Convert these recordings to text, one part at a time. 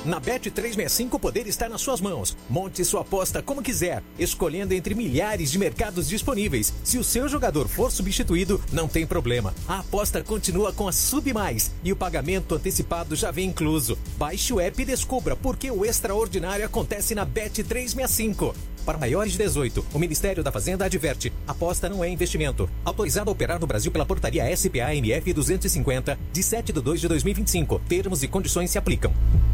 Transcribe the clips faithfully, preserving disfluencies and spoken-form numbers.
Na Bet trezentos e sessenta e cinco o poder está nas suas mãos. Monte sua aposta como quiser, escolhendo entre milhares de mercados disponíveis. Se o seu jogador for substituído, não tem problema. A aposta continua com a Sub Mais e o pagamento antecipado já vem incluso. Baixe o app e descubra por que o extraordinário acontece na Bet trezentos e sessenta e cinco. Para maiores de dezoito, o Ministério da Fazenda adverte: aposta não é investimento. Autorizado a operar no Brasil pela portaria S P A M F duzentos e cinquenta, de sete de dois de dois mil e vinte e cinco. Termos e condições se aplicam.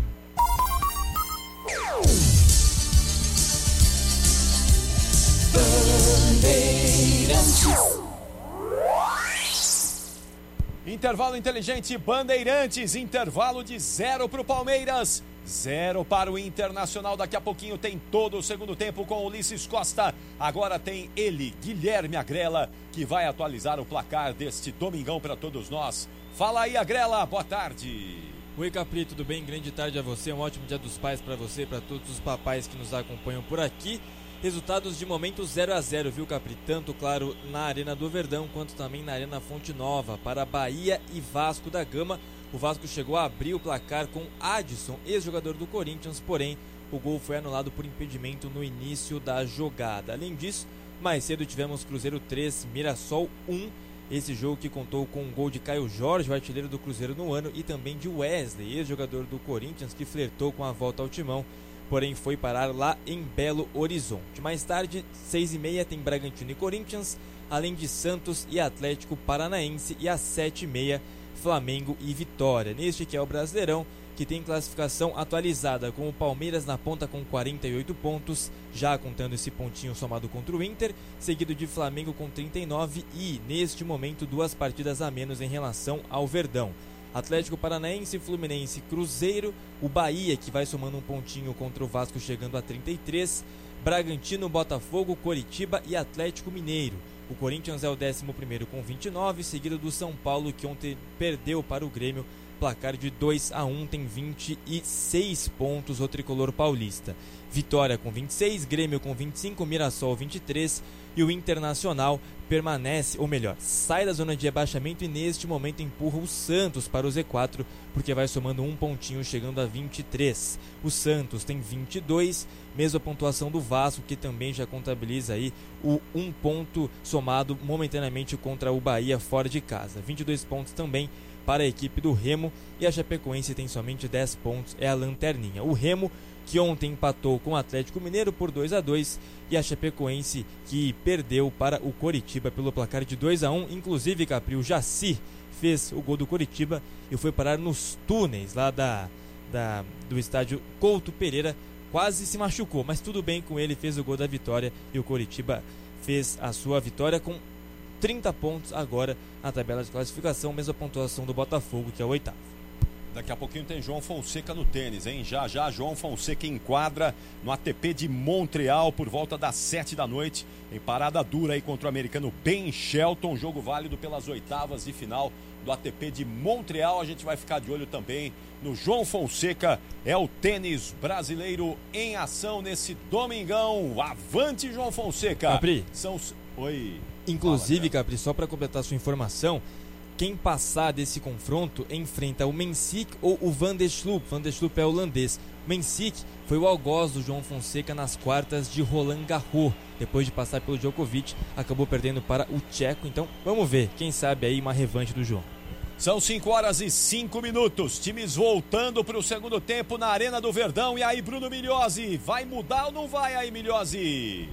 Intervalo inteligente Bandeirantes, intervalo de zero para o Palmeiras, zero para o Internacional. Daqui a pouquinho tem todo o segundo tempo com Ulisses Costa. Agora tem ele, Guilherme Agrela, que vai atualizar o placar deste domingão para todos nós. Fala aí, Agrela, boa tarde. Oi, Capri, tudo bem? Grande tarde a você, um ótimo dia dos pais para você, para todos os papais que nos acompanham por aqui. Resultados de momento zero a zero, viu, Capri? Tanto, claro, na Arena do Verdão, quanto também na Arena Fonte Nova, para Bahia e Vasco da Gama. O Vasco chegou a abrir o placar com Adson, ex-jogador do Corinthians, porém, o gol foi anulado por impedimento no início da jogada. Além disso, mais cedo tivemos Cruzeiro três, Mirassol um, esse jogo que contou com um gol de Caio Jorge, o artilheiro do Cruzeiro no ano, e também de Wesley, ex-jogador do Corinthians, que flertou com a volta ao timão, porém foi parar lá em Belo Horizonte. Mais tarde, seis e meia, tem Bragantino e Corinthians, além de Santos e Atlético Paranaense, e às sete e meia, Flamengo e Vitória. Neste que é o Brasileirão, que tem classificação atualizada, com o Palmeiras na ponta com quarenta e oito pontos, já contando esse pontinho somado contra o Inter, seguido de Flamengo com trinta e nove e, neste momento, duas partidas a menos em relação ao Verdão. Atlético Paranaense, Fluminense, Cruzeiro, o Bahia, que vai somando um pontinho contra o Vasco, chegando a trinta e três, Bragantino, Botafogo, Coritiba e Atlético Mineiro. O Corinthians é o décimo primeiro com vinte e nove, seguido do São Paulo, que ontem perdeu para o Grêmio, placar de dois a um, tem vinte e seis pontos o tricolor paulista. Vitória com vinte e seis, Grêmio com vinte e cinco, Mirassol vinte e três, e o Internacional permanece, ou melhor, sai da zona de rebaixamento e neste momento empurra o Santos para o Z quatro, porque vai somando um pontinho, chegando a vinte e três. O Santos tem vinte e dois, mesma pontuação do Vasco, que também já contabiliza aí o um ponto somado momentaneamente contra o Bahia fora de casa. vinte e dois pontos também para a equipe do Remo, e a Chapecoense tem somente dez pontos, é a lanterninha. O Remo, que ontem empatou com o Atlético Mineiro por dois a dois, e a Chapecoense, que perdeu para o Coritiba pelo placar de dois a um, inclusive, Capri, o Jaci fez o gol do Coritiba e foi parar nos túneis lá da, da, do estádio Couto Pereira, quase se machucou, mas tudo bem com ele, fez o gol da vitória, e o Coritiba fez a sua vitória com trinta pontos agora na tabela de classificação, mesma pontuação do Botafogo, que é o oitavo. Daqui a pouquinho tem João Fonseca no tênis, hein? Já já João Fonseca enquadra no A T P de Montreal por volta das sete da noite, em parada dura aí contra o americano Ben Shelton, jogo válido pelas oitavas de final do A T P de Montreal. A gente vai ficar de olho também no João Fonseca, é o tênis brasileiro em ação nesse domingão. Avante, João Fonseca! Capri. São... Oi... Inclusive, Fala, Capri, só para completar sua informação, quem passar desse confronto enfrenta o Mensik ou o Van der Sloot. Van der Sloot é holandês. O Mensik foi o algoz do João Fonseca nas quartas de Roland Garros. Depois de passar pelo Djokovic, acabou perdendo para o tcheco. Então, vamos ver, quem sabe aí uma revanche do João. São cinco horas e cinco minutos, times voltando para o segundo tempo na Arena do Verdão. E aí, Bruno Migliozzi, vai mudar ou não vai aí, Migliozzi?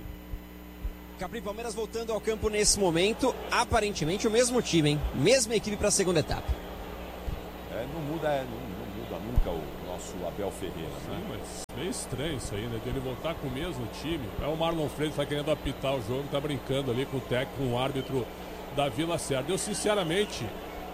Capri, Palmeiras voltando ao campo nesse momento, aparentemente o mesmo time, hein? Mesma equipe para a segunda etapa. É, não muda, é, não, não muda nunca o nosso Abel Ferreira, né? Sim, mas meio estranho isso aí, né? De ele voltar com o mesmo time. É o Marlon Freitas tá querendo apitar o jogo, tá brincando ali com o técnico, com o árbitro da Vila Cerda. Eu, sinceramente,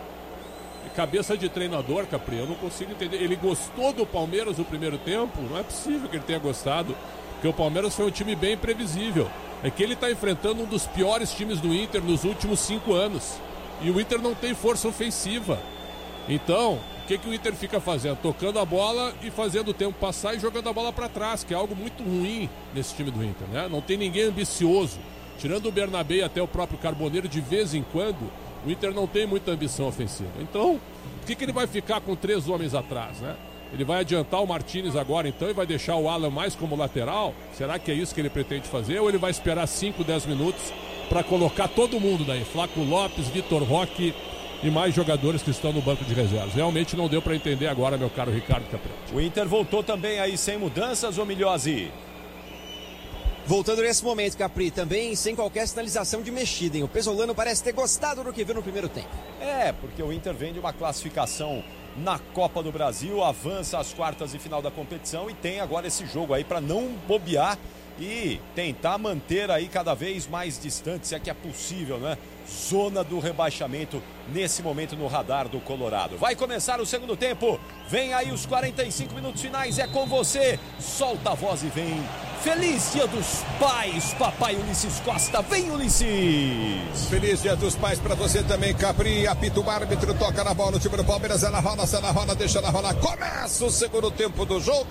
cabeça de treinador, Capri, eu não consigo entender. Ele gostou do Palmeiras no primeiro tempo? Não é possível que ele tenha gostado, porque o Palmeiras foi um time bem imprevisível. É que ele está enfrentando um dos piores times do Inter nos últimos cinco anos. E o Inter não tem força ofensiva. Então, o que, que o Inter fica fazendo? Tocando a bola e fazendo o tempo passar e jogando a bola para trás, que é algo muito ruim nesse time do Inter, né? Não tem ninguém ambicioso. Tirando o Bernabé e até o próprio Carboneiro, de vez em quando, O Inter não tem muita ambição ofensiva. Então, por que, que ele vai ficar com três homens atrás, né? Ele vai adiantar o Martínez agora então e vai deixar o Alan mais como lateral? Será que é isso que ele pretende fazer? Ou ele vai esperar cinco, dez minutos para colocar todo mundo daí? Flávio Lopes, Vitor Roque e mais jogadores que estão no banco de reservas. Realmente não deu para entender agora, meu caro Ricardo Caprati. O Inter voltou também aí sem mudanças, ô Milhozzi? Voltando nesse momento, Capri, também sem qualquer sinalização de mexida, hein? O Pesolano parece ter gostado do que viu no primeiro tempo. É, porque o Inter vem de uma classificação na Copa do Brasil, avança às quartas e final da competição e tem agora esse jogo aí para não bobear e tentar manter aí cada vez mais distante, se é que é possível, né? Zona do rebaixamento nesse momento no radar do Colorado. Vai começar o segundo tempo, vem aí os quarenta e cinco minutos finais, é com você, solta a voz e vem. Feliz Dia dos Pais, papai Ulisses Costa, vem Ulisses! Feliz Dia dos Pais pra você também, Capri, apita o árbitro, toca na bola, o time do Palmeiras, ela rola, ela rola, deixa ela rolar, começa o segundo tempo do jogo!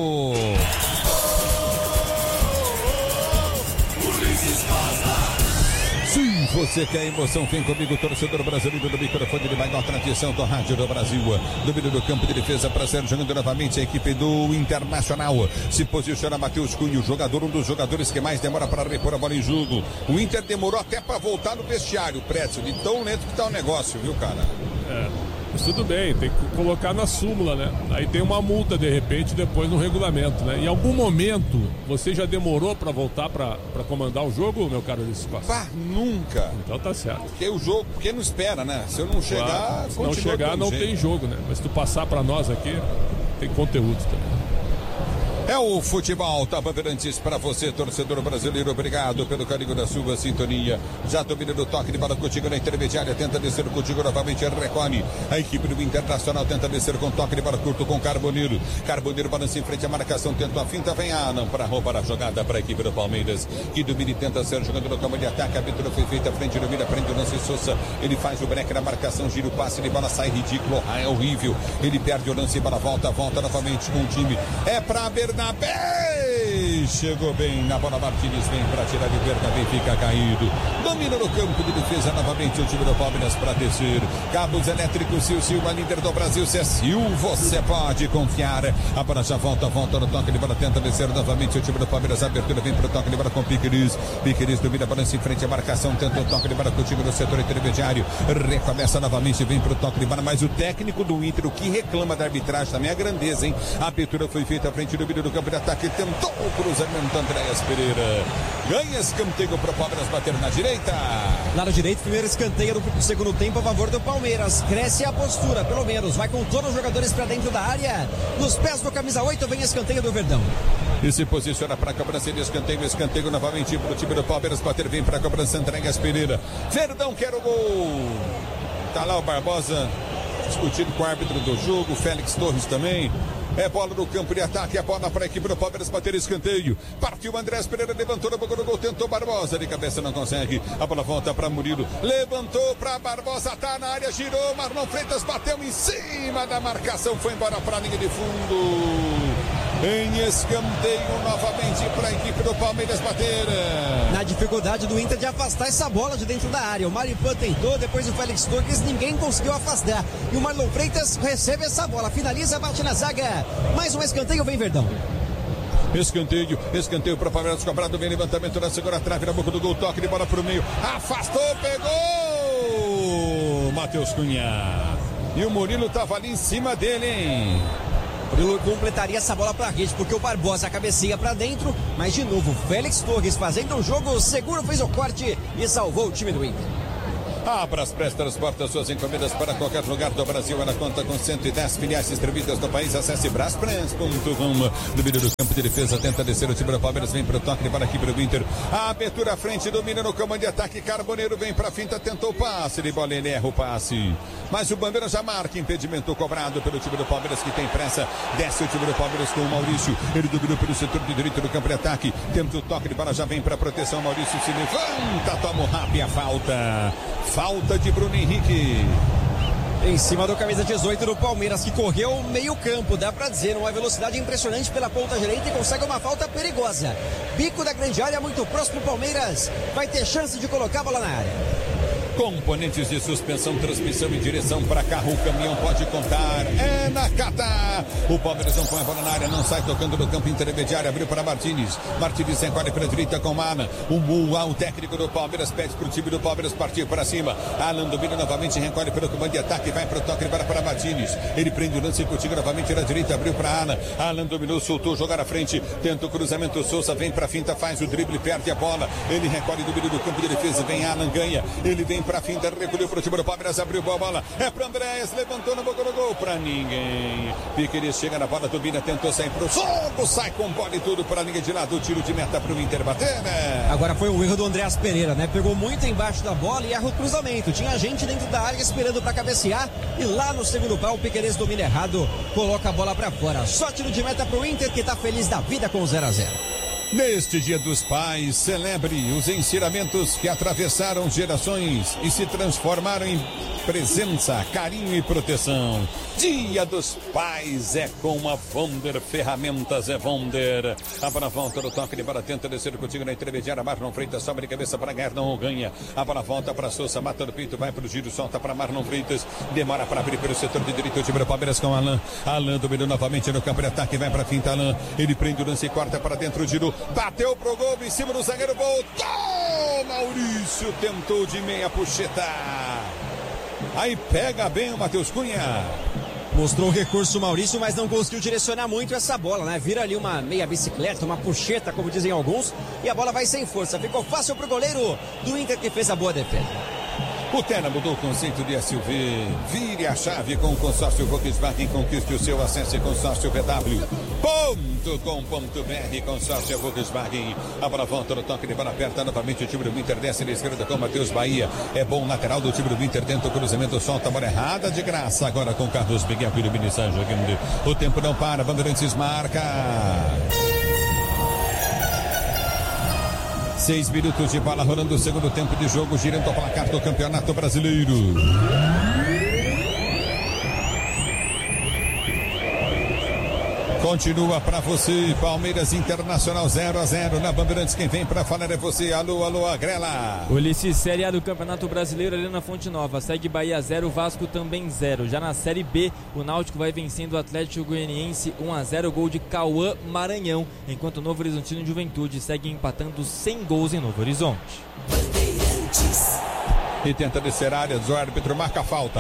Ulisses Costa! Se você quer emoção, vem comigo, torcedor brasileiro do microfone de maior tradição do rádio do Brasil. Domínio do campo de defesa para ser jogando novamente a equipe do Internacional. Se posiciona Matheus Cunha, o jogador, um dos jogadores que mais demora para repor a bola em jogo. O Inter demorou até para voltar no vestiário, Prédio, de tão lento que tá o negócio, viu, cara? É. Mas tudo bem, tem que colocar na súmula, né? Aí tem uma multa, de repente, depois no regulamento, né? Em algum momento, você já demorou pra voltar pra, pra comandar o jogo, meu caro Ulisses Costa? Pá, nunca. Então tá certo. Porque o jogo, porque não espera, né? Se eu não chegar, claro, se não chegar, não jeito. Tem jogo, né? Mas se tu passar pra nós aqui, tem conteúdo também. É o futebol, tá, Bandeirantes, para você, torcedor brasileiro, obrigado pelo carinho da sua sintonia. Já domina do toque de bola contigo na intermediária, tenta descer contigo novamente, recolhe. A equipe do Internacional tenta descer com toque de bola curto com Carboneiro. Carboneiro balança em frente à marcação, tenta a finta, vem Alan para roubar a jogada para a equipe do Palmeiras, que domina e tenta ser jogando no campo de ataque. A abertura foi feita à frente do Mira, prende o lance Sousa. Ele faz o break na marcação, gira o passe de bola, sai ridículo, é horrível. Ele perde o lance e bola volta, volta novamente com o time. É para Bernabé, chegou bem na bola, Martínez vem para tirar de Bernabé, fica caído, domina no campo de defesa novamente o time do Palmeiras para descer, cabos elétricos, Sil Silva, líder do Brasil, se é Sil, você pode confiar, a bola já volta, volta no toque de bola, tenta descer novamente o time do Palmeiras, a abertura vem para o toque de bola com Piqueires, Piqueires domina a balança em frente à marcação, tenta o toque de bola contigo no setor intermediário, recomeça novamente, vem para o toque de bola, mas o técnico do Inter, o que reclama da arbitragem também é a grandeza, hein? A abertura foi feita à frente do meio do campo de ataque, tentou o cruzamento, Andréas Pereira ganha escanteio para o Palmeiras bater na direita. Lado direito, primeiro escanteio do segundo tempo a favor do Palmeiras, cresce a postura, pelo menos, vai com todos os jogadores para dentro da área, nos pés do camisa oito vem escanteio do Verdão. E se posiciona para a cobrança de escanteio, escanteio novamente para o time do Palmeiras bater, vem para a cobrança, Andréas Pereira, Verdão quer o gol, tá lá o Barbosa discutindo com o árbitro do jogo, Félix Torres também. É bola no campo de ataque, é bola para a equipe do Palmeiras bater escanteio. Partiu Andrés Pereira, levantou na boca do gol, tentou Barbosa, de cabeça não consegue. A bola volta para Murilo, levantou para Barbosa, tá na área, girou, Marlon Freitas bateu em cima da marcação, foi embora para a linha de fundo. Em escanteio novamente para a equipe do Palmeiras bater. Na dificuldade do Inter de afastar essa bola de dentro da área. O Maripan tentou, depois o Félix Torres, ninguém conseguiu afastar. E o Marlon Freitas recebe essa bola, finaliza, bate na zaga. Mais um escanteio, vem Verdão. Escanteio, escanteio para o Palmeiras cobrado, vem levantamento na segunda trave, na boca do gol, toque de bola para o meio. Afastou, pegou! Matheus Cunha. E o Murilo estava ali em cima dele, hein? Murilo completaria essa bola para a rede, porque o Barbosa cabeceia para dentro, mas de novo, Félix Torres fazendo um jogo seguro, fez o corte e salvou o time do Inter. A Braspress transporta suas encomendas para qualquer lugar do Brasil. Ela conta com cento e dez filiais distribuídas no país. Acesse braspress ponto com. Domínio do campo de defesa, tenta descer o time do Palmeiras, vem para o toque para a equipe do Inter. A abertura à frente, domina no comando de ataque. Carboneiro vem para a finta, tentou o passe de bola, ele erra o passe. Mas o Bandeira já marca impedimento cobrado pelo time do Palmeiras, que tem pressa. Desce o time do Palmeiras com o Maurício. Ele dominou pelo setor de direito do campo de ataque. Tenta o toque de bola, já vem para a proteção. Maurício se levanta, toma o rap e a falta. Falta de Bruno Henrique. Em cima do camisa dezoito do Palmeiras, que correu meio campo, dá pra dizer, uma velocidade impressionante pela ponta direita e consegue uma falta perigosa. Bico da grande área, muito próximo do Palmeiras, vai ter chance de colocar a bola na área. Componentes de suspensão, transmissão e direção para carro, o caminhão pode contar. É na Cata. O Palmeiras não põe a bola na área, não sai tocando no campo intermediário. Abriu para Martínez. Martínez encolhe para a direita com Alan. O Mua, o técnico do Palmeiras, pede para o time do Palmeiras partir para cima. Alan domina novamente, recolhe pelo comando de ataque, vai para o toque, para para Martínez. Ele prende o lance contigo novamente na direita, abriu para Alan. Alan dominou, soltou, jogar à frente. Tenta o cruzamento, Souza vem para a finta, faz o drible, perde a bola. Ele recolhe do meio do campo de defesa, vem Alan, ganha. Ele vem para a finta, recolheu para o time do Palmeiras, abriu a bola. É para Andréas, levantou na boca do gol, para ninguém. Piqueires chega na bola, domina, tentou sair pro jogo, sai com bola e tudo para a linha de lado, tiro de meta para o Inter bater, né? Agora foi um erro do Andréas Pereira, né? Pegou muito embaixo da bola e erra o cruzamento. Tinha gente dentro da área esperando para cabecear e lá no segundo pau o Piqueires domina errado, coloca a bola para fora. Só tiro de meta para o Inter, que tá feliz da vida com o zero a zero. Neste Dia dos Pais, celebre os ensinamentos que atravessaram gerações e se transformaram em presença, carinho e proteção. Dia dos Pais é com a Vonder Ferramentas, é Vonder. A bola volta no toque de bola, tenta descer contigo na intermediária. Marlon Freitas sobe de cabeça para ganhar, não ganha. A bola volta para Souza, mata no peito, vai para o giro, solta para Marlon Freitas. Demora para abrir pelo setor de direito, o time do Palmeiras com Alan. Alan dominou novamente no campo de ataque, vai para a finta, Alan. Ele prende o lance e corta para dentro, o giro. Bateu pro gol em cima do zagueiro, voltou! Maurício tentou de meia puxeta. Aí pega bem o Matheus Cunha. Mostrou o recurso Maurício, mas não conseguiu direcionar muito essa bola, né? Vira ali uma meia bicicleta, uma puxeta, como dizem alguns, e a bola vai sem força. Ficou fácil pro goleiro do Inter, que fez a boa defesa. O Terra mudou o conceito de S U V. Vire a chave com o consórcio Volkswagen. Conquiste o seu acesso consórcio V W ponto com ponto B R. Consórcio Volkswagen. A bola volta no toque de bola aperta novamente. O time do Inter desce na esquerda com Matheus Bahia. É bom lateral do time do Inter. Tenta o cruzamento, solta a bola errada de graça. Agora com Carlos Miguel Piruminizan jogando. O tempo não para. Bandeirantes marca. Seis minutos de bola rolando o segundo tempo de jogo, girando o placar do Campeonato Brasileiro. Continua para você, Palmeiras Internacional zero a zero na Bandeirantes. Quem vem para falar é você. Alô, alô, Agrela. Ulisses, Série A do Campeonato Brasileiro ali na Fonte Nova. Segue Bahia zero, Vasco também zero. Já na Série B, o Náutico vai vencendo o Atlético Goianiense um a zero, gol de Cauã Maranhão. Enquanto o Novo Horizontino e Juventude segue empatando sem gols em Novo Horizonte. E tenta descer a área, o árbitro marca a falta.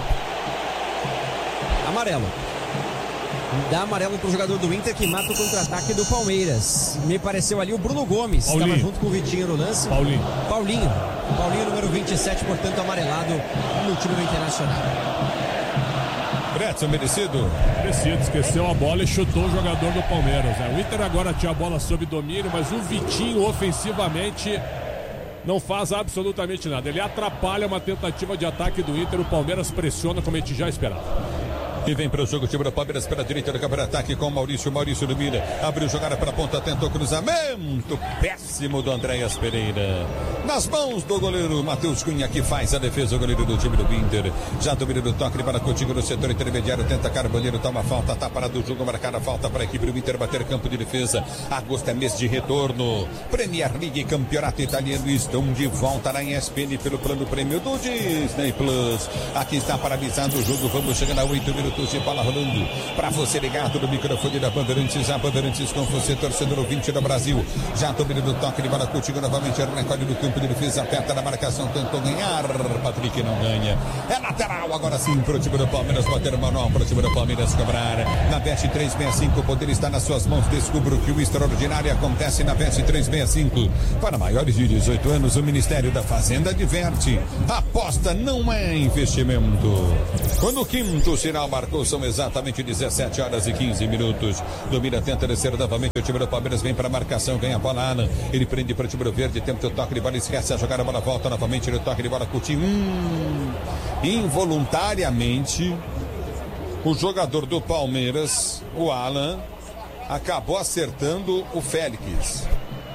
Amarelo. Dá amarelo pro jogador do Inter que mata o contra-ataque do Palmeiras. Me pareceu ali o Bruno Gomes, estava junto com o Vitinho no lance. Paulinho. Paulinho. Paulinho, número vinte e sete, portanto amarelado no time do Internacional. Bretson, merecido? Merecido, esqueceu a bola e chutou o jogador do Palmeiras. Né? O Inter agora tinha a bola sob domínio, mas o Vitinho ofensivamente não faz absolutamente nada. Ele atrapalha uma tentativa de ataque do Inter. O Palmeiras pressiona como a gente já esperava. E vem para o jogo, time do Palmeiras pela direita do campo de ataque com Maurício. Maurício domina, abriu jogada para a ponta, tentou cruzamento péssimo do Andréas Pereira. Nas mãos do goleiro Matheus Cunha, que faz a defesa, o goleiro do time do Inter. Já domina do toque para contigo no setor intermediário, tenta Carboneiro, toma falta, tá parado o jogo, marcar a falta para a equipe do Inter bater campo de defesa. Agosto é mês de retorno. Premier League, campeonato italiano, estão de volta na E S P N pelo plano prêmio do Disney Plus. Aqui está paralisado o jogo, vamos chegando a oito minutos de bola rolando. Para você ligado no microfone da Bandeirantes, a Bandeirantes com você, torcedor ouvinte do Brasil. Já domina do toque de bola contigo novamente, recolhe no campo de defesa, aperta na marcação, tentou ganhar. Patrick não ganha. É lateral agora sim pro time do Palmeiras, bater o manual pro time do Palmeiras cobrar. Na Bet trezentos e sessenta e cinco, o poder está nas suas mãos. Descubra o que o extraordinário acontece na Bet trezentos e sessenta e cinco. Para maiores de dezoito anos, o Ministério da Fazenda adverte: aposta não é investimento. Quando o quinto sinal marcou, são exatamente dezessete horas e quinze minutos. Domina, tenta descer novamente. O time do Palmeiras vem para a marcação, ganha a bola. Alan. Ele prende para o time do Verde. Tenta o toque de bola, esquece a jogada. A bola volta novamente no toque de bola. Coutinho. Hum, involuntariamente, o jogador do Palmeiras, o Alan, acabou acertando o Félix.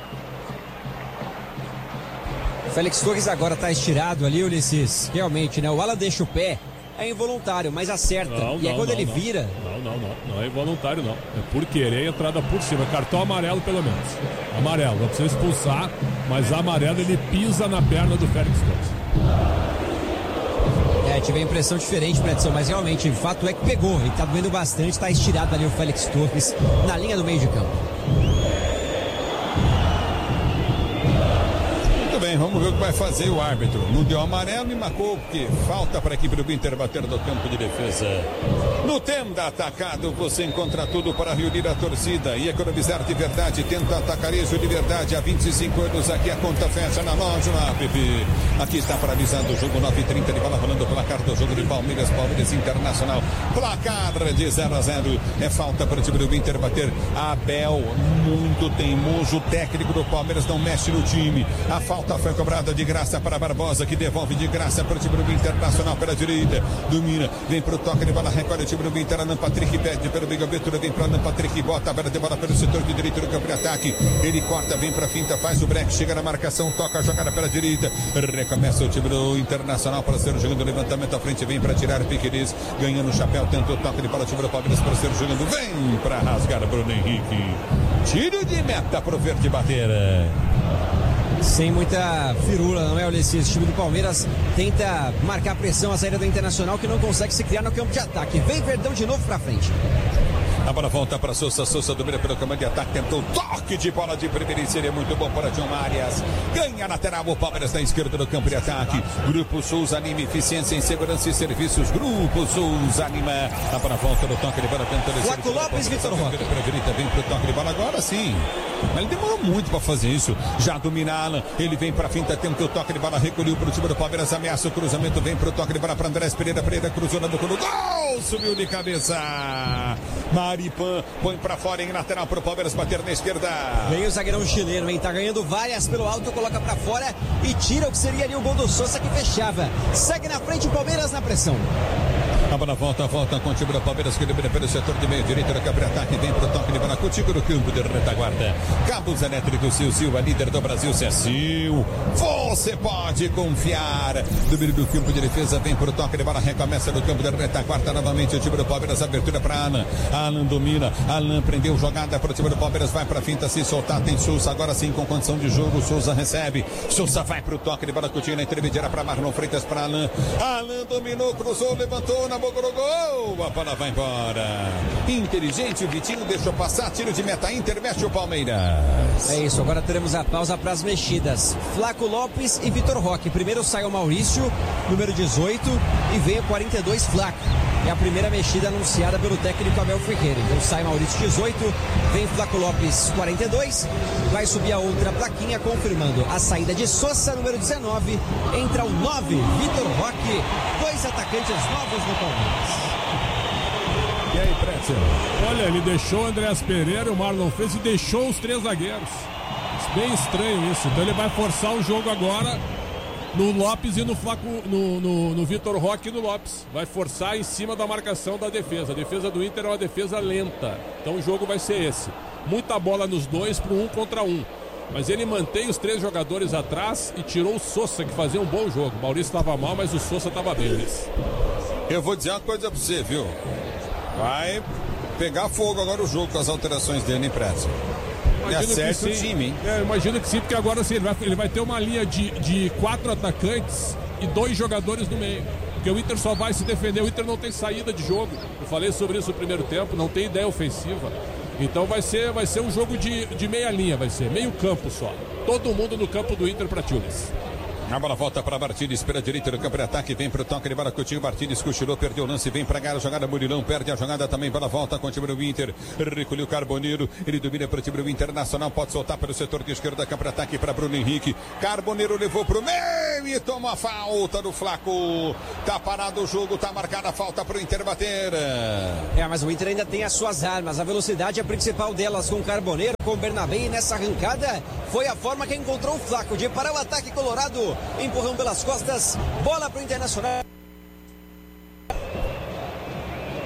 Félix Torres agora está estirado ali, Ulisses. Realmente, né? O Alan deixa o pé. É involuntário, mas acerta. Não, e é não, quando não, ele não. vira. Não, não, não. Não é involuntário, não. É por querer entrada por cima. Cartão amarelo, pelo menos. Amarelo. Não precisa expulsar, mas amarelo ele pisa na perna do Félix Torres. É, tive a impressão diferente, Predson, mas realmente, o fato é que pegou. Ele tá doendo bastante, tá estirado ali o Félix Torres na linha do meio de campo. Bem, vamos ver o que vai fazer o árbitro. Não deu amarelo e marcou, porque falta para a equipe do Inter bater no campo de defesa. No Tenda Atacado você encontra tudo para reunir a torcida e economizar de verdade. Tenta Atacarejo de verdade há vinte e cinco anos. Aqui a conta fecha na loja lá, Pepe. Aqui está paralisado o jogo, nove e trinta de bola rolando o placar do jogo de Palmeiras, Palmeiras Internacional. Placar de zero a zero. É falta para o time do Inter bater. Abel, muito teimoso, o técnico do Palmeiras não mexe no time. A falta foi cobrada de graça para Barbosa, que devolve de graça para o time do Internacional pela direita. Domina, vem para o toque de bola, recolhe o time do Inter. Alan Patrick pede pelo Big Abertura, vem para Alan Patrick, bota a de bola pelo setor de direito do campo de ataque. Ele corta, vem para a finta, faz o break, chega na marcação, toca a jogada pela direita. Recomeça o time do Internacional para ser jogando levantamento à frente, vem para tirar Piqueires, ganhando o chapéu, tenta o toque de bola, o time do Palmeiras para ser jogando, vem para rasgar Bruno Henrique. Tiro de meta para o Verde bater. Sem muita firula, não é, Ulisses? O time do Palmeiras tenta marcar pressão à saída do Internacional, que não consegue se criar no campo de ataque. Vem Verdão de novo pra frente. A bola volta para Sousa, Sousa domina pelo comando de ataque, tentou toque de bola de primeira e seria muito bom para John Arias. Ganha lateral o Palmeiras na esquerda do campo de ataque. Grupo Souza anima, eficiência em segurança e serviços. Grupo Souza anima. A bola volta no toque de bola, tentando... Flaco Lopes, Vitor Roque. Vem pro toque de bola agora sim. Mas ele demorou muito para fazer isso. Já domina Alan, ele vem para a finta, tenta o toque de bola, recolheu para o time do Palmeiras, ameaça o cruzamento, vem para o toque de bola para Andrés Pereira, Pereira cruzou na boca do gol, subiu de cabeça. Maripan põe para fora em lateral para o Palmeiras bater na esquerda. Vem o zagueirão chileno, hein? Tá ganhando várias pelo alto, coloca para fora e tira o que seria ali o gol do Sousa que fechava. Segue na frente o Palmeiras na pressão. A bola volta, volta com o time do Palmeiras que libera pelo setor de meio direito, do campo de ataque, vem para o toque de bola contigo no campo de retaguarda. Cabos elétricos Sil Sil, a líder do Brasil, Cecil. Você pode confiar. Do meio do campo de defesa, vem para o toque de bola, recomeça no campo de retaguarda novamente o time do Palmeiras, abertura para Alan. Alan domina, Alan prendeu jogada para o time do Palmeiras, vai para a finta, se soltar, tem Sousa, agora sim com condição de jogo, Sousa recebe. Sousa vai para o toque de bola, contigo na intermediária para Marlon Freitas, para Alan. Alan dominou, cruzou, levantou na boca do gol, a bola vai embora. Inteligente, o Vitinho deixou passar, tiro de meta, Inter mexe o Palmeiras. É isso, agora teremos a pausa para as mexidas. Flaco Lopes e Vitor Roque. Primeiro sai o Maurício, número dezoito, e vem o quarenta e dois, Flaco. É a primeira mexida anunciada pelo técnico Abel Ferreira. Então sai Maurício dezoito, vem Flaco Lopes quarenta e dois, vai subir a outra plaquinha confirmando a saída de Sousa, número dezenove, entra o nove, Vitor Roque, dois atacantes novos no Palmeiras. E aí, Pretzel? Olha, ele deixou o Andrés Pereira, o Marlon Freitas e deixou os três zagueiros. Bem estranho isso. Então ele vai forçar o jogo agora no Lopes e no Flaco, no, no, no Vitor Roque e no Lopes. Vai forçar em cima da marcação da defesa. A defesa do Inter é uma defesa lenta. Então o jogo vai ser esse. Muita bola nos dois para um contra um. Mas ele mantém os três jogadores atrás e tirou o Sousa, que fazia um bom jogo. O Maurício estava mal, mas o Sousa estava bem. Eu vou dizer uma coisa para você, viu? Vai pegar fogo agora o jogo com as alterações dele, em Pretzel. E acerta o time, hein? É, eu imagino que sim, porque agora assim, ele, vai, ele vai ter uma linha de, de quatro atacantes e dois jogadores no meio. Porque o Inter só vai se defender, o Inter não tem saída de jogo. Eu falei sobre isso no primeiro tempo, não tem ideia ofensiva. Então vai ser, vai ser um jogo de, de meia linha, vai ser meio campo só. Todo mundo no campo do Inter para Tulis. A bola volta para Martínez, pela direita do campo de ataque, vem para o toque de bola Coutinho, Martínez cochilou, perdeu o lance, vem para ganhar a jogada, Murilão perde a jogada também, bola volta com o time do Inter, recolheu Carboneiro, ele domina para o time do Internacional, pode soltar pelo setor de esquerda, campo de ataque para Bruno Henrique, Carboneiro levou para o meio e toma a falta do Flaco, tá parado o jogo, tá marcada a falta para o Inter bater. É, mas o Inter ainda tem as suas armas, a velocidade é a principal delas, com o Carboneiro, com o Bernabé, e nessa arrancada foi a forma que encontrou o Flaco de parar o ataque colorado. Empurrão pelas costas, bola para o Internacional.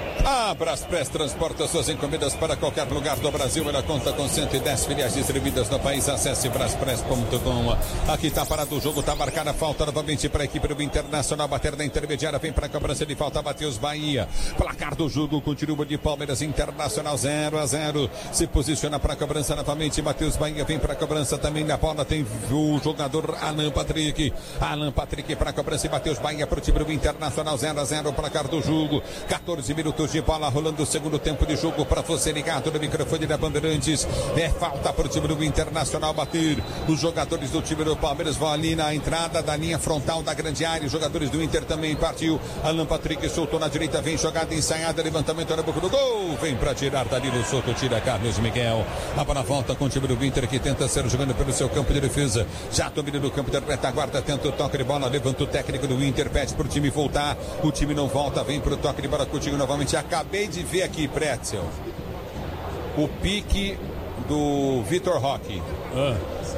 A Braspress transporta suas encomendas para qualquer lugar do Brasil. Ela conta com cento e dez filiais distribuídas no país. Acesse braspress ponto com. Aqui está parado o jogo, está marcada a falta novamente para a equipe do Internacional. Bater na intermediária, vem para a cobrança de falta, Matheus Bahia. Placar do jogo continua de Palmeiras Internacional zero a zero. Se posiciona para a cobrança novamente, Matheus Bahia vem para a cobrança também. Na bola tem o jogador Alan Patrick. Alan Patrick para a cobrança e Matheus Bahia para o time do Internacional zero a zero. Placar do jogo, quatorze minutos de bola rolando o segundo tempo de jogo para você ligado no microfone da Bandeirantes. É falta para o time do Internacional bater. Os jogadores do time do Palmeiras vão ali na entrada da linha frontal da grande área. Os jogadores do Inter também partiu. Alan Patrick soltou na direita, vem jogada ensaiada, levantamento na boca do gol. Vem para tirar Danilo Souto, tira Carlos Miguel. A bola volta com o time do Inter que tenta ser jogando pelo seu campo de defesa. Já domina no campo da retaguarda, tenta o toque de bola, levanta o técnico do Inter, pede para o time voltar. O time não volta, vem para o toque de bola contigo novamente. Acabei de ver aqui, Pretzel, o pique do Vitor Roque. Ah.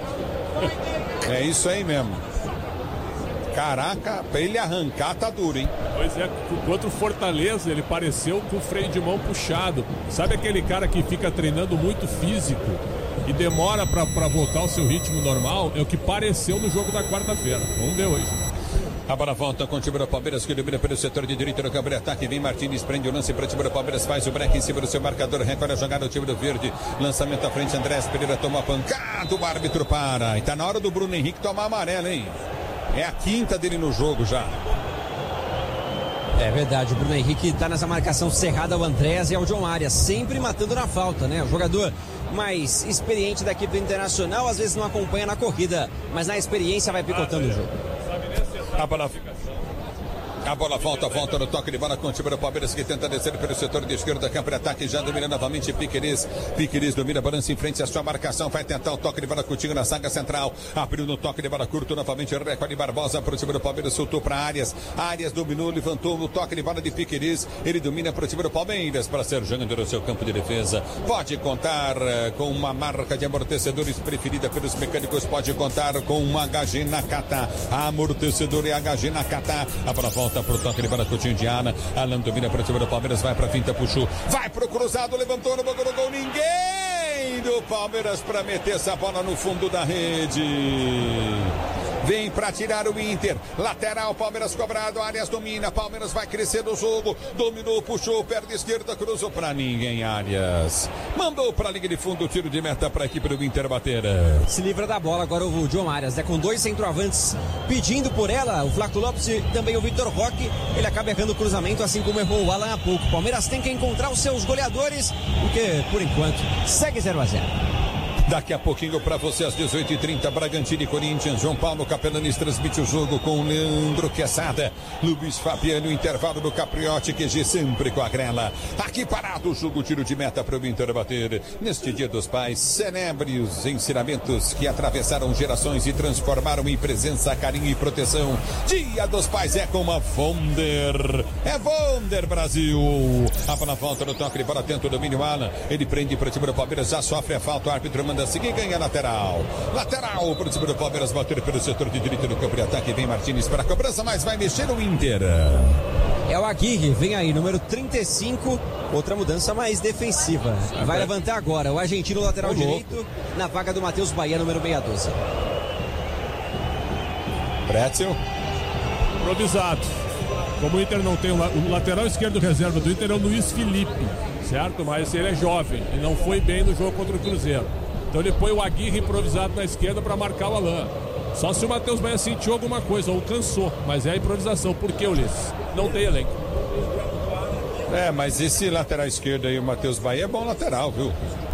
É isso aí mesmo. Caraca, pra ele arrancar tá duro, hein? Pois é, contra o Fortaleza ele pareceu com o freio de mão puxado. Sabe aquele cara que fica treinando muito físico e demora pra, pra voltar ao seu ritmo normal? É o que pareceu no jogo da quarta-feira. Vamos ver hoje. A bola volta com o time do Palmeiras que domina pelo setor de direita no campo de ataque. Vem Martins, prende o lance para o time do Palmeiras, faz o break em cima do seu marcador, recolhe a jogada do time do Verde. Lançamento à frente, Andrés Pereira toma a pancada, o árbitro para. E tá na hora do Bruno Henrique tomar amarelo, hein? É a quinta dele no jogo já. É verdade, o Bruno Henrique tá nessa marcação cerrada ao Andrés e ao John Arias, sempre matando na falta, né? O jogador mais experiente da equipe do Internacional às vezes não acompanha na corrida, mas na experiência vai picotando ah, o jogo. A bola, a bola volta, volta no toque de bola com o time do Palmeiras que tenta descer pelo setor de esquerda, campo de ataque, já domina novamente Piqueires. Piqueires domina, balança em frente à sua marcação, vai tentar o toque de bola contigo na saga central, abriu no toque de bola curto, novamente recorde Barbosa para o time do Palmeiras, soltou para Arias, Arias dominou, levantou no toque de bola de Piqueires, ele domina para o time do Palmeiras para ser jogando no seu campo de defesa. Pode contar uh, com uma marca de amortecedores preferida pelos mecânicos, pode contar com uma H G Nakata, amortecedor e H G Nakata. A bola volta pro toque de bola Coutinho de Ana. Alan domina para o time do Palmeiras, vai pra finta, puxou, vai pro cruzado, levantou no banco do gol, ninguém do Palmeiras para meter essa bola no fundo da rede. Vem para tirar o Inter. Lateral, Palmeiras cobrado. Arias domina. Palmeiras vai crescer no jogo. Dominou, puxou, perna esquerda, cruzou para ninguém. Arias mandou para a linha de fundo. Tiro de meta para a equipe do Inter bater. Se livra da bola agora o John Arias, né? Com dois centroavantes pedindo por ela. O Flávio Lopes e também o Vitor Roque. Ele acaba errando o cruzamento, assim como errou o Alan há pouco. Palmeiras tem que encontrar os seus goleadores, porque por enquanto segue zero a zero. Daqui a pouquinho para você às dezoito e trinta, Bragantino e Corinthians. João Paulo Capelanes transmite o jogo com Leandro Quesada, Luiz Fabiano, intervalo do Capriotti, Q G sempre com a grela. Aqui parado o jogo, tiro de meta para o Inter bater. Neste Dia dos Pais, celebre os ensinamentos que atravessaram gerações e transformaram em presença, carinho e proteção. Dia dos Pais é com a Vonder. É Vonder Brasil. A bola volta no toque de bola, tenta o domínio Alan. Ele prende para o time do Palmeiras, já sofre a falta, o árbitro manda seguir, ganha lateral. Lateral para o time do Palmeiras bater pelo setor de direita do campo de ataque. Vem Martins para a cobrança, mas vai mexer o Inter. É o Aguirre, vem aí, número trinta e cinco, outra mudança mais defensiva. Vai levantar agora o argentino lateral direito na vaga do Matheus Bahia, número meia dúzia. Pretzel. Improvisado. Como o Inter não tem o lateral esquerdo reserva do Inter é o Luiz Felipe, certo? Mas ele é jovem e não foi bem no jogo contra o Cruzeiro. Então ele põe o Aguirre improvisado na esquerda para marcar o Alan. Só se o Matheus Bahia sentiu alguma coisa ou cansou, mas é a improvisação. Por que, Ulisses? Não tem elenco. É, mas esse lateral esquerdo aí, o Matheus Bahia, é bom lateral, viu?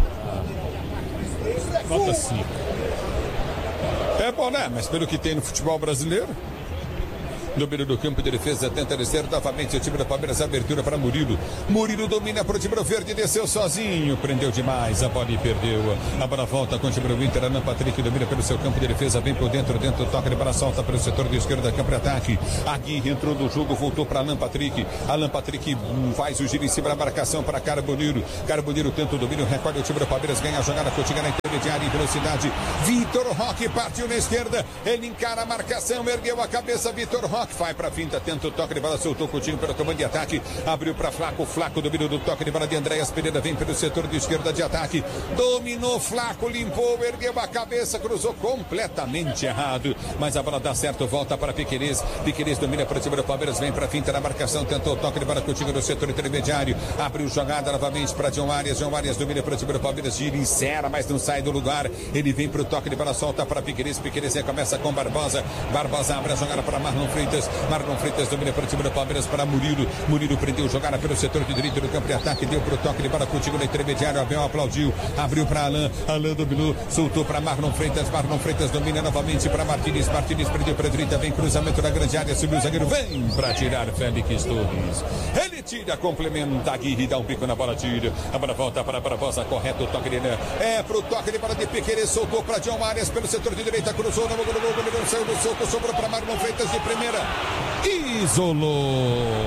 Nota cinco. É bom, né? Mas pelo que tem no futebol brasileiro. Domínio do campo de defesa, tenta descer novamente o time do Palmeiras, abertura para Murilo. Murilo domina para o time do Verde, desceu sozinho, prendeu demais a bola e perdeu. A bola volta com o time do Inter, Alan Patrick domina pelo seu campo de defesa, vem por dentro, dentro do toque de bola, solta pelo setor de esquerda, campo de ataque. Aguirre entrou no jogo, voltou para Alan Patrick. Alan Patrick faz o giro em cima da marcação para Carboniro. Carboniro tenta o domínio, recolhe o time do Palmeiras, ganha a jogada, continua na intermediária em velocidade. Vitor Roque partiu na esquerda, ele encara a marcação, ergueu a cabeça, Vitor Roque. toque, vai pra finta, tenta o toque de bola, soltou o Coutinho pelo comando de ataque, abriu pra Flaco, Flaco dominou do toque de bola de Andréas Pereira, vem pelo setor de esquerda de ataque, dominou Flaco, limpou, ergueu a cabeça, cruzou completamente errado, mas a bola dá certo, volta para Piquerez, Piquerez domina para cima do Palmeiras, vem pra finta na marcação, tentou o toque de bola Coutinho no setor intermediário, abriu jogada novamente para John Arias, John Arias domina para cima do Palmeiras, gira, insera, mas não sai do lugar, ele vem pro toque de bola, solta para Piquerez, Piquerez começa com Barbosa, Barbosa abre a jogada para Marlon Freitas, Marlon Freitas domina para cima do Palmeiras para Murilo, Murilo prendeu jogada pelo setor de direito do campo de ataque, deu pro toque de bola Coutinho no intermediário, Abel aplaudiu, abriu para Alain, Alain dominou, soltou para Marlon Freitas, Marlon Freitas domina novamente para Martins, Martins prendeu para a direita, vem cruzamento na grande área, subiu o zagueiro, vem para tirar Félix Torres, ele tira, complementa, Aguirre dá um pico na bola, tira, a bola volta para a Barbosa, correto o toque dele, é pro toque de bola de Piquerez, soltou para John Arias pelo setor de direita, cruzou no gol, no gol, goleiro saiu do soco, sobrou para Marlon Freitas de primeira, isolou,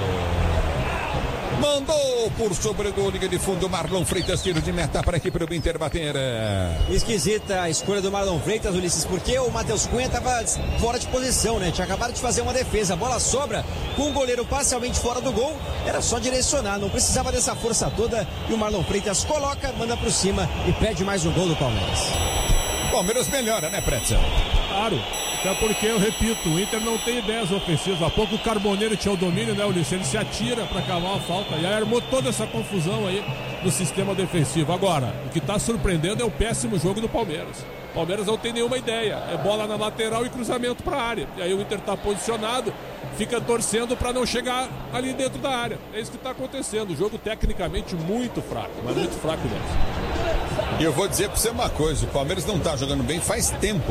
mandou por sobre do linha de fundo, Marlon Freitas, tiro de meta para a equipe do Inter bater. Esquisita a escolha do Marlon Freitas, Ulisses, porque o Matheus Cunha estava fora de posição, né? Tinha acabado de fazer uma defesa, a bola sobra com o goleiro parcialmente fora do gol, era só direcionar, não precisava dessa força toda, e o Marlon Freitas coloca, manda por cima e pede mais um gol do Palmeiras. Palmeiras melhora, né, Pretzel? Claro, até porque, eu repito, o Inter não tem ideias ofensivas. Há pouco o Carboneiro tinha o domínio, né, Ulisses? Ele se atira para cavar a falta e aí armou toda essa confusão aí no sistema defensivo. Agora, o que está surpreendendo é o péssimo jogo do Palmeiras. O Palmeiras não tem nenhuma ideia, é bola na lateral e cruzamento para a área. E aí o Inter está posicionado, fica torcendo para não chegar ali dentro da área. É isso que está acontecendo. O jogo tecnicamente muito fraco, mas muito fraco mesmo. E eu vou dizer para você uma coisa, o Palmeiras não está jogando bem faz tempo.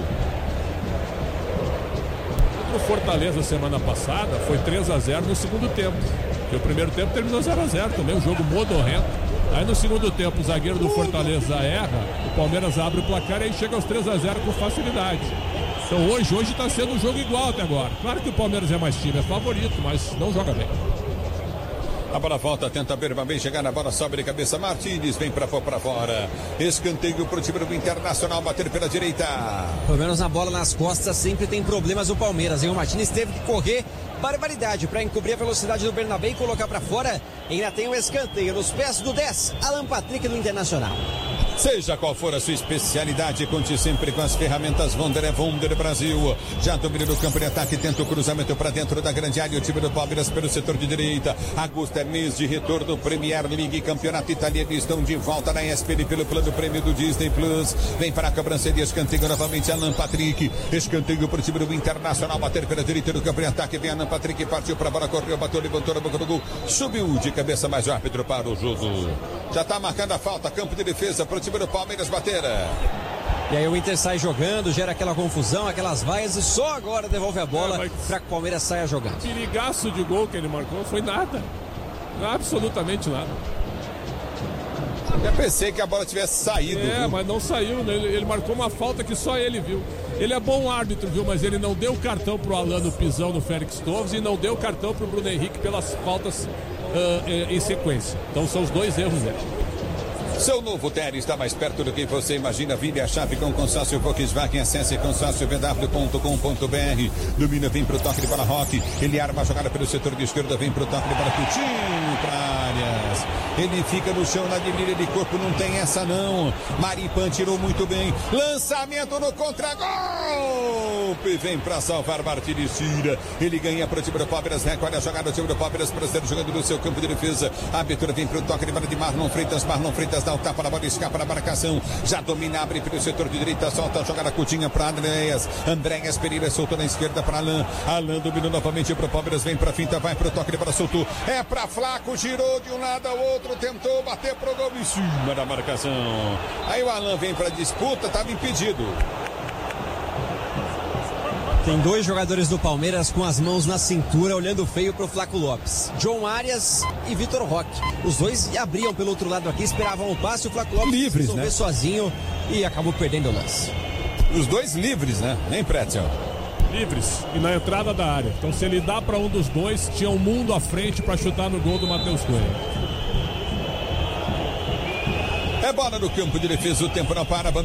O Fortaleza semana passada foi três a zero no segundo tempo. Porque o primeiro tempo terminou zero a zero também, o jogo modorrento. Aí no segundo tempo o zagueiro do Fortaleza erra, o Palmeiras abre o placar e aí chega aos três a zero com facilidade. Então hoje, hoje está sendo um jogo igual até agora. Claro que o Palmeiras é mais time, é favorito, mas não joga bem. A bola volta, tenta Berba bem chegar na bola, sobe de cabeça, Martins vem pra, pra fora. Escanteio pro time do Internacional, bater pela direita. Pelo menos na bola nas costas sempre tem problemas o Palmeiras, hein? O Martins teve que correr barbaridade para encobrir a velocidade do Bernabé e colocar para fora. Ainda tem o escanteio nos pés do dez, Alan Patrick do Internacional. Seja qual for a sua especialidade, conte sempre com as ferramentas Wonder, é Wonder Brasil. Já domina no campo de ataque, tenta o cruzamento para dentro da grande área. O time do Palmeiras pelo setor de direita. Augusto é mês de retorno, Premier League, campeonato italiano. Estão de volta na E S P N pelo plano prêmio do Disney Plus. Vem para a cobrança de escanteio novamente, Alan Patrick. Escanteio para o time do Internacional, bater pela direita do campo de ataque. Vem Alan Patrick, partiu para a bola, correu, bateu, levantou na boca do gol. Subiu de cabeça, mais o árbitro para o jogo. Já está marcando a falta, campo de defesa para o time do Palmeiras bater. E aí o Inter sai jogando, gera aquela confusão, aquelas vaias e só agora devolve a bola é, para que o Palmeiras saia jogando. Perigaço de gol que ele marcou foi nada. Absolutamente nada. Eu pensei que a bola tivesse saído. É, viu? mas não saiu, né? Ele, ele marcou uma falta que só ele viu. Ele é bom árbitro, viu? Mas ele não deu cartão pro Alan no pisão no Félix Torres e não deu cartão pro Bruno Henrique pelas faltas uh, em sequência. Então são os dois erros dele. Seu novo Ter está mais perto do que você imagina. Vire a chave com consórcio Volkswagen. Acesse consórcio v w ponto com ponto b r. Domina, vem pro toque de bola Roque. Ele arma a jogada pelo setor de esquerda. Vem pro toque de bola Coutinho para áreas. Ele fica no chão na dividida de corpo. Não tem essa não. Maripan tirou muito bem. Lançamento no contra-golpe. Vem para salvar Martins, tira. Ele ganha pro time do Palmeiras. Recolhe a jogada do time do Palmeiras para ser jogando no seu campo de defesa. A abertura vem pro toque de bola de Marlon Freitas. Marlon Freitas dá o tapa na bola, escapa na marcação, já domina, abre pelo setor de direita, solta a jogada curtinha para Andréas, Andréas Pereira soltou na esquerda para Alain, Alain dominou novamente para o Palmeiras, vem para finta, vai para o toque de bola, soltou, é para Flaco, girou de um lado ao outro, tentou bater pro gol em cima da marcação, aí o Alain vem para disputa, estava impedido. Tem dois jogadores do Palmeiras com as mãos na cintura, olhando feio pro Flaco Lopes. John Arias e Vitor Roque. Os dois abriam pelo outro lado aqui, esperavam o passe, o Flaco Lopes livres, resolveu né? sozinho e acabou perdendo o lance. Os dois livres, né? Nem Pretzel. Livres e na entrada da área. Então se ele dá para um dos dois, tinha um mundo à frente para chutar no gol do Matheus Cunha. É bola no campo de defesa, o tempo não para.